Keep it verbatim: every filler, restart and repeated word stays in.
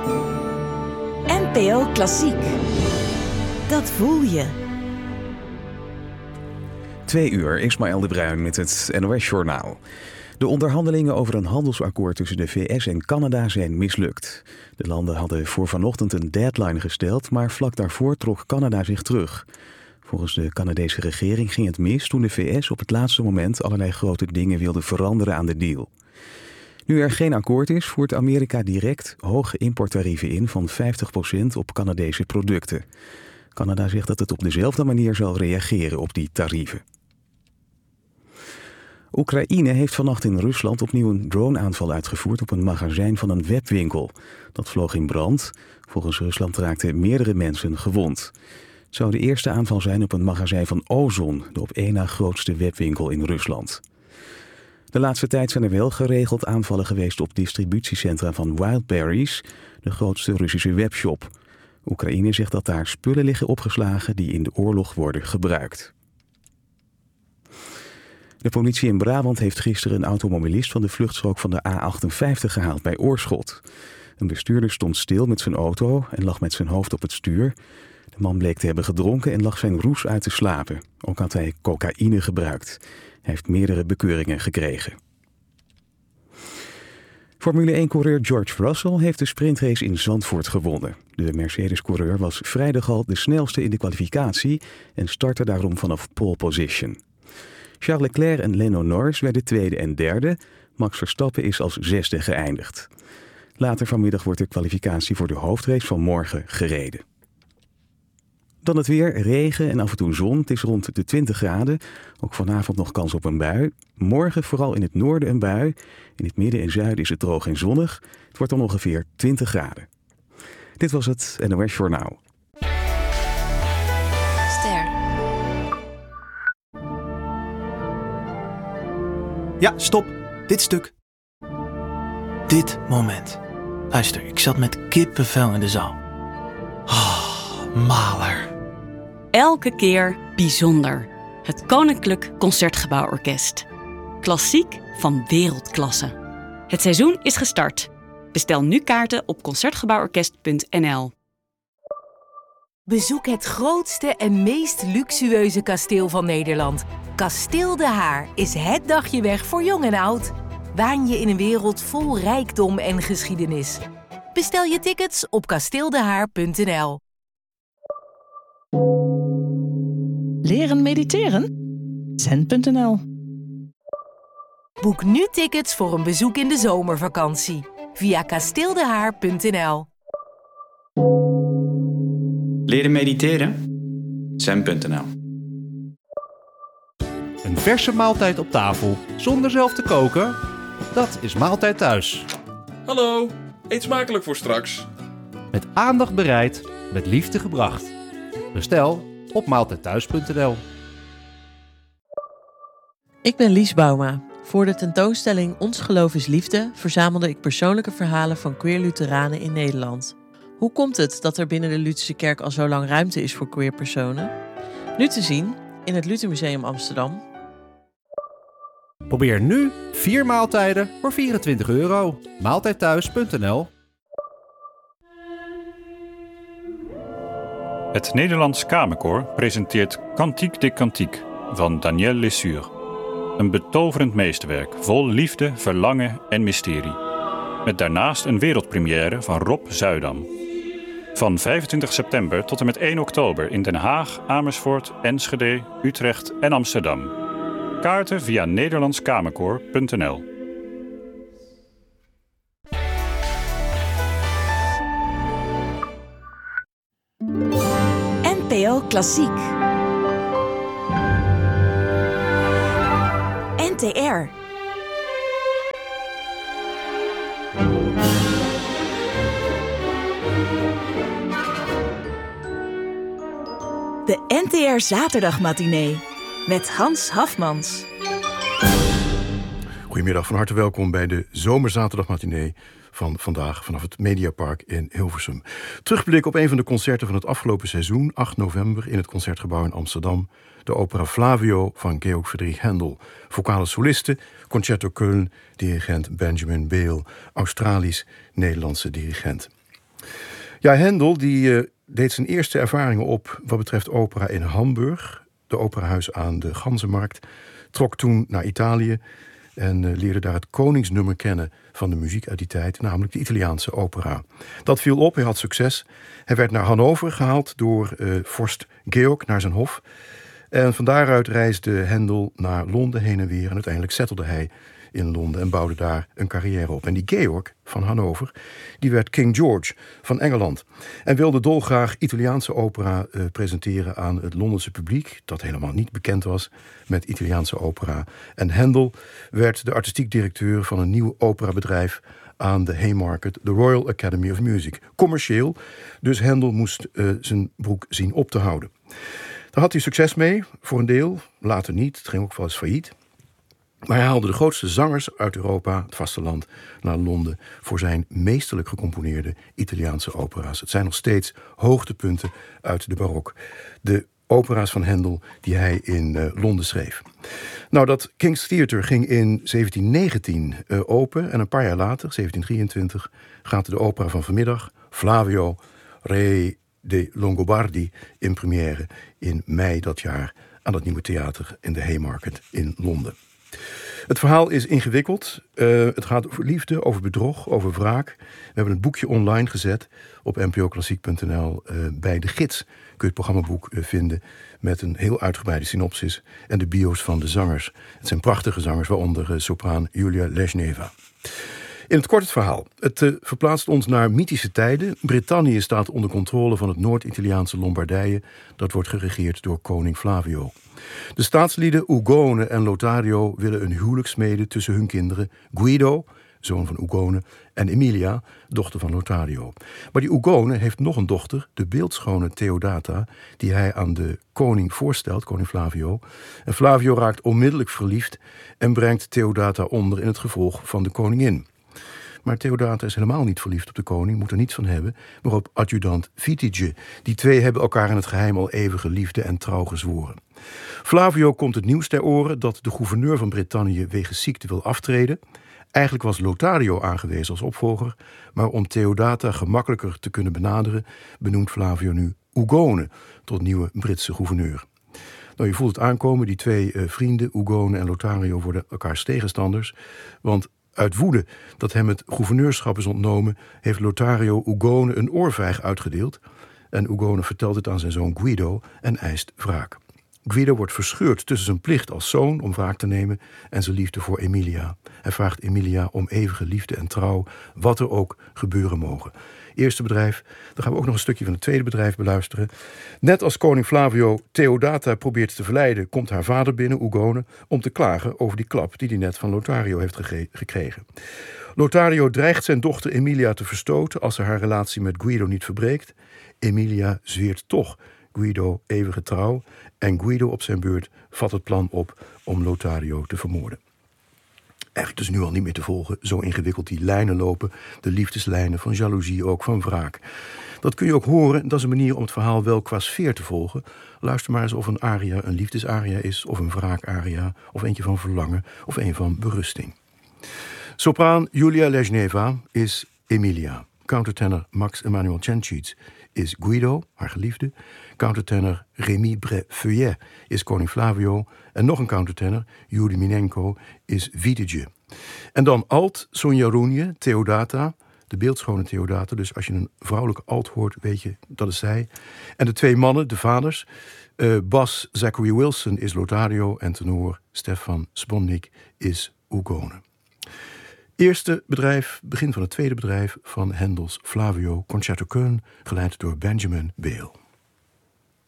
N P O Klassiek. Dat voel je. Twee uur, Ismaël de Bruin met het N O S-journaal. De onderhandelingen over een handelsakkoord tussen de V S en Canada zijn mislukt. De landen hadden voor vanochtend een deadline gesteld, maar vlak daarvoor trok Canada zich terug. Volgens de Canadese regering ging het mis toen de V S op het laatste moment allerlei grote dingen wilde veranderen aan de deal. Nu er geen akkoord is, voert Amerika direct hoge importtarieven in van vijftig procent op Canadese producten. Canada zegt dat het op dezelfde manier zal reageren op die tarieven. Oekraïne heeft vannacht in Rusland opnieuw een droneaanval uitgevoerd op een magazijn van een webwinkel. Dat vloog in brand. Volgens Rusland raakten meerdere mensen gewond. Het zou de eerste aanval zijn op een magazijn van Ozon, de op één na grootste webwinkel in Rusland. De laatste tijd zijn er wel geregeld aanvallen geweest op distributiecentra van Wildberries, de grootste Russische webshop. Oekraïne zegt dat daar spullen liggen opgeslagen die in de oorlog worden gebruikt. De politie in Brabant heeft gisteren een automobilist van de vluchtstrook van de A achtenvijftig gehaald bij Oorschot. Een bestuurder stond stil met zijn auto en lag met zijn hoofd op het stuur. De man bleek te hebben gedronken en lag zijn roes uit te slapen. Ook had hij cocaïne gebruikt. Hij heeft meerdere bekeuringen gekregen. Formule één-coureur George Russell heeft de sprintrace in Zandvoort gewonnen. De Mercedes-coureur was vrijdag al de snelste in de kwalificatie en startte daarom vanaf pole position. Charles Leclerc en Lando Norris werden tweede en derde. Max Verstappen is als zesde geëindigd. Later vanmiddag wordt de kwalificatie voor de hoofdrace van morgen gereden. Dan het weer, regen en af en toe zon. Het is rond de twintig graden. Ook vanavond nog kans op een bui. Morgen vooral in het noorden een bui. In het midden en zuiden is het droog en zonnig. Het wordt dan ongeveer twintig graden. Dit was het N O S-journaal. Ster. Ja, stop. Dit stuk. Dit moment. Luister, ik zat met kippenvel in de zaal. Oh, maler. Elke keer bijzonder. Het Koninklijk Concertgebouworkest. Klassiek van wereldklasse. Het seizoen is gestart. Bestel nu kaarten op concertgebouworkest punt n l. Bezoek het grootste en meest luxueuze kasteel van Nederland. Kasteel De Haar is het dagje weg voor jong en oud. Waan je in een wereld vol rijkdom en geschiedenis. Bestel je tickets op kasteeldehaar punt n l. Leren mediteren? zen punt n l. Boek nu tickets voor een bezoek in de zomervakantie via kasteeldehaar punt n l. Leren mediteren? zen punt n l. Een verse maaltijd op tafel, zonder zelf te koken? Dat is Maaltijd Thuis. Hallo, eet smakelijk voor straks. Met aandacht bereid, met liefde gebracht. Bestel op maaltijd thuis punt n l. Ik ben Lies Bouma. Voor de tentoonstelling Ons Geloof is Liefde verzamelde ik persoonlijke verhalen van queer Lutheranen in Nederland. Hoe komt het dat er binnen de Lutherse kerk al zo lang ruimte is voor queer personen? Nu te zien in het Luthermuseum Amsterdam. Probeer nu vier maaltijden voor vierentwintig euro. maaltijd thuis punt n l. Het Nederlands Kamerkoor presenteert Cantique des Cantiques van Daniel Lesure. Een betoverend meesterwerk vol liefde, verlangen en mysterie. Met daarnaast een wereldpremière van Rob Zuidam. Van vijfentwintig september tot en met één oktober in Den Haag, Amersfoort, Enschede, Utrecht en Amsterdam. Kaarten via nederlandskamerkoor punt n l. N P O Klassiek. N T R. De N T R Zaterdagmatinee met Hans Hafmans. Goedemiddag, van harte welkom bij de Zomerzaterdagmatinee van vandaag vanaf het Mediapark in Hilversum. Terugblik op een van de concerten van het afgelopen seizoen, acht november, in het Concertgebouw in Amsterdam. De opera Flavio van Georg Friedrich Händel. Vocale solisten, Concerto Köln, dirigent Benjamin Behl, Australisch-Nederlandse dirigent. Ja, Händel die uh, deed zijn eerste ervaringen op wat betreft opera in Hamburg. De operahuis aan de Ganzenmarkt. Trok toen naar Italië en uh, leerde daar het koningsnummer kennen van de muziek uit die tijd, namelijk de Italiaanse opera. Dat viel op, hij had succes. Hij werd naar Hannover gehaald door uh, vorst Georg naar zijn hof. En van daaruit reisde Händel naar Londen heen en weer en uiteindelijk settelde hij in Londen en bouwde daar een carrière op. En die Georg van Hannover, die werd King George van Engeland. En wilde dolgraag Italiaanse opera uh, presenteren aan het Londense publiek, dat helemaal niet bekend was met Italiaanse opera. En Händel werd de artistiek directeur van een nieuw operabedrijf aan de Haymarket, de Royal Academy of Music. Commercieel, dus Händel moest uh, zijn broek zien op te houden. Daar had hij succes mee, voor een deel, later niet, het ging ook wel eens failliet. Maar hij haalde de grootste zangers uit Europa, het vasteland, naar Londen voor zijn meesterlijk gecomponeerde Italiaanse opera's. Het zijn nog steeds hoogtepunten uit de barok. De opera's van Händel die hij in uh, Londen schreef. Nou, dat King's Theatre ging in zeventien negentien uh, open en een paar jaar later, zeventien drieëntwintig, gaat de opera van vanmiddag, Flavio, Re de Longobardi, in première in mei dat jaar aan het Nieuwe Theater in de Haymarket in Londen. Het verhaal is ingewikkeld. Uh, het gaat over liefde, over bedrog, over wraak. We hebben het boekje online gezet op n p o klassiek punt n l. Uh, bij de gids kun je het programmaboek uh, vinden met een heel uitgebreide synopsis en de bio's van de zangers. Het zijn prachtige zangers, waaronder uh, sopraan Julia Lesneva. In het kort het verhaal. Het uh, verplaatst ons naar mythische tijden. Brittannië staat onder controle van het Noord-Italiaanse Lombardije. Dat wordt geregeerd door koning Flavio. De staatslieden Ugone en Lothario willen een huwelijk smeden tussen hun kinderen Guido, zoon van Ugone, en Emilia, dochter van Lothario. Maar die Ugone heeft nog een dochter, de beeldschone Theodata, die hij aan de koning voorstelt, koning Flavio. En Flavio raakt onmiddellijk verliefd en brengt Theodata onder in het gevolg van de koningin. Maar Theodata is helemaal niet verliefd op de koning, moet er niets van hebben, maar op adjudant Vitige. Die twee hebben elkaar in het geheim al eeuwige liefde en trouw gezworen. Flavio komt het nieuws ter oren dat de gouverneur van Brittannië wegens ziekte wil aftreden. Eigenlijk was Lothario aangewezen als opvolger, maar om Theodata gemakkelijker te kunnen benaderen, benoemt Flavio nu Ugone tot nieuwe Britse gouverneur. Nou, je voelt het aankomen, die twee uh, vrienden, Ugone en Lothario, worden elkaars tegenstanders, want uit woede dat hem het gouverneurschap is ontnomen, heeft Lothario Ugone een oorvijg uitgedeeld. En Ugone vertelt het aan zijn zoon Guido en eist wraak. Guido wordt verscheurd tussen zijn plicht als zoon om wraak te nemen en zijn liefde voor Emilia. Hij vraagt Emilia om eeuwige liefde en trouw, wat er ook gebeuren mogen. Eerste bedrijf, dan gaan we ook nog een stukje van het tweede bedrijf beluisteren. Net als koning Flavio Theodata probeert te verleiden, komt haar vader binnen, Ugone, om te klagen over die klap die hij net van Lothario heeft gege- gekregen. Lothario dreigt zijn dochter Emilia te verstoten als ze haar relatie met Guido niet verbreekt. Emilia zweert toch Guido eeuwige trouw en Guido op zijn beurt vat het plan op om Lothario te vermoorden. Eigenlijk dus nu al niet meer te volgen, zo ingewikkeld die lijnen lopen, de liefdeslijnen van jaloezie, ook van wraak. Dat kun je ook horen, dat is een manier om het verhaal wel qua sfeer te volgen. Luister maar eens of een aria een liefdesaria is, of een wraakaria, of eentje van verlangen, of een van berusting. Sopraan Julia Lesneva is Emilia. Countertenor Max Emanuel Cencic is Guido, haar geliefde. Countertenor Rémy Bré-Feuillet is koning Flavio. En nog een countertenor, Yuri Minenko, is Vitige. En dan alt Sonja Roenje, Theodata, de beeldschone Theodata. Dus als je een vrouwelijke alt hoort, weet je, dat is zij. En de twee mannen, de vaders, uh, bas Zachary Wilson is Lothario en tenor Stefan Sponnik is Ugone. Eerste bedrijf, begin van het tweede bedrijf van Händels Flavio, Concerto Köln, geleid door Benjamin Behl.